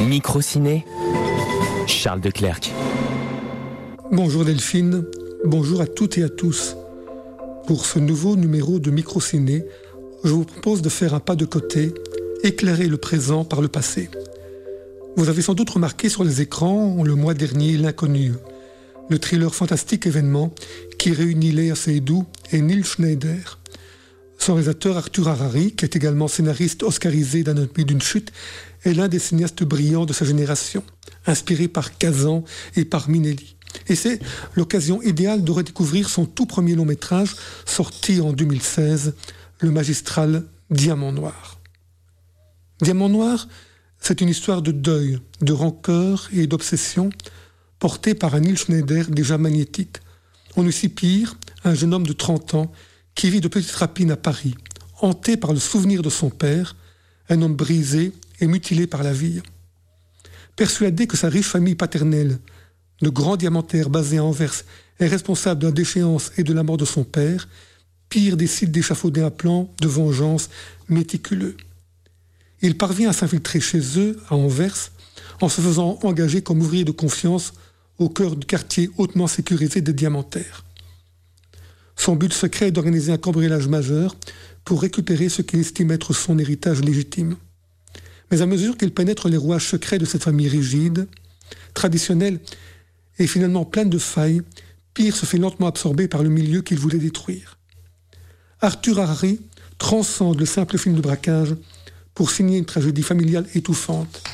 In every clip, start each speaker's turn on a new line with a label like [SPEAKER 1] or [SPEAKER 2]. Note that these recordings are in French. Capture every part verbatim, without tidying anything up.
[SPEAKER 1] Microciné, Charles Declercq.
[SPEAKER 2] Bonjour Delphine, bonjour à toutes et à tous. Pour ce nouveau numéro de Microciné, je vous propose de faire un pas de côté, éclairer le présent par le passé. Vous avez sans doute remarqué sur les écrans le mois dernier L'Inconnu, le thriller fantastique événement qui réunit Léa Seydoux et Neil Schneider. Son réalisateur Arthur Harari, qui est également scénariste oscarisé d'Anatomie d'une chute, est l'un des cinéastes brillants de sa génération, inspiré par Kazan et par Minelli. Et c'est l'occasion idéale de redécouvrir son tout premier long métrage, sorti en deux mille seize, le magistral Diamant Noir. Diamant Noir, c'est une histoire de deuil, de rancœur et d'obsession, portée par un Neil Schneider déjà magnétique. On eut si pire, un jeune homme de trente ans, qui vit de petites rapines à Paris, hanté par le souvenir de son père, un homme brisé et mutilé par la vie. Persuadé que sa riche famille paternelle, de grands diamantaires basés à Anvers, est responsable de la déchéance et de la mort de son père, Pire décide d'échafauder un plan de vengeance méticuleux. Il parvient à s'infiltrer chez eux, à Anvers, en se faisant engager comme ouvrier de confiance au cœur du quartier hautement sécurisé des diamantaires. Son but secret est d'organiser un cambriolage majeur pour récupérer ce qu'il estime être son héritage légitime. Mais à mesure qu'il pénètre les rouages secrets de cette famille rigide, traditionnelle et finalement pleine de failles, Pire se fait lentement absorber par le milieu qu'il voulait détruire. Arthur Harari transcende le simple film de braquage pour signer une tragédie familiale étouffante.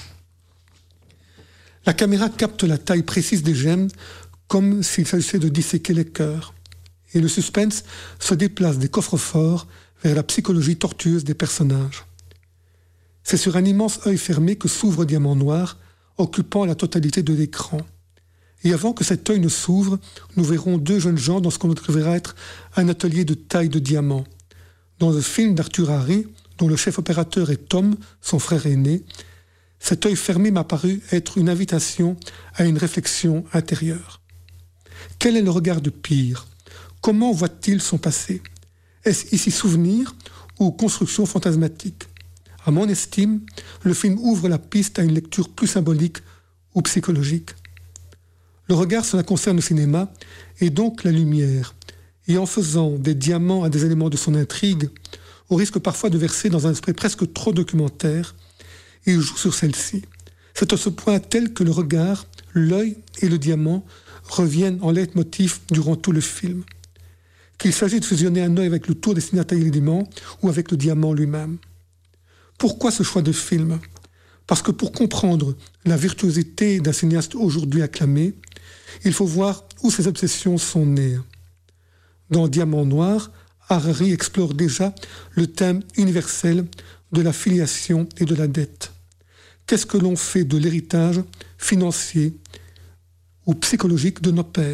[SPEAKER 2] La caméra capte la taille précise des gemmes comme s'il s'agissait de disséquer les cœurs. Et le suspense se déplace des coffres-forts vers la psychologie tortueuse des personnages. C'est sur un immense œil fermé que s'ouvre Diamant Noir, occupant la totalité de l'écran. Et avant que cet œil ne s'ouvre, nous verrons deux jeunes gens dans ce qu'on verra être un atelier de taille de diamant. Dans le film d'Arthur Harari, dont le chef opérateur est Tom, son frère aîné, cet œil fermé m'a paru être une invitation à une réflexion intérieure. Quel est le regard de Pire ? Comment voit-il son passé ? Est-ce ici souvenir ou construction fantasmatique ? À mon estime, le film ouvre la piste à une lecture plus symbolique ou psychologique. Le regard, cela concerne le cinéma, et donc la lumière. Et en faisant des diamants à des éléments de son intrigue, au risque parfois de verser dans un esprit presque trop documentaire, il joue sur celle-ci. C'est à ce point tel que le regard, l'œil et le diamant reviennent en leitmotiv durant tout le film. Qu'il s'agit de fusionner un œil avec le tour destiné à tailler les diamants ou avec le diamant lui-même. Pourquoi ce choix de film ? Parce que pour comprendre la virtuosité d'un cinéaste aujourd'hui acclamé, il faut voir où ses obsessions sont nées. Dans Diamant Noir, Harari explore déjà le thème universel de la filiation et de la dette. Qu'est-ce que l'on fait de l'héritage financier ou psychologique de nos pères ?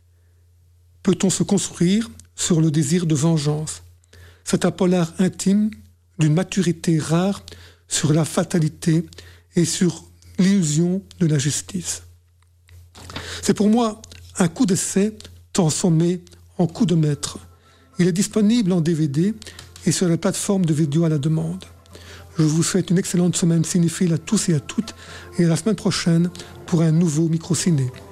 [SPEAKER 2] Peut-on se construire sur le désir de vengeance ? C'est un polar intime d'une maturité rare sur la fatalité et sur l'illusion de la justice. C'est pour moi un coup d'essai transformé en coup de maître. Il est disponible en D V D et sur la plateforme de vidéo à la demande. Je vous souhaite une excellente semaine cinéphile à tous et à toutes et à la semaine prochaine pour un nouveau Microciné.